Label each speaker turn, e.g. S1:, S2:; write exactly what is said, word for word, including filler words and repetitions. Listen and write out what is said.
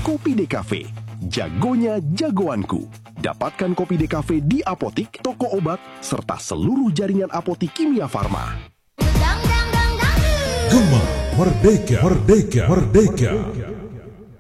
S1: Kopi Decafe, jagonya jagoanku. Dapatkan Kopi Decafe di apotik, toko obat, serta seluruh jaringan apotik Kimia Farma.
S2: Gema Merdeka, Merdeka, Merdeka.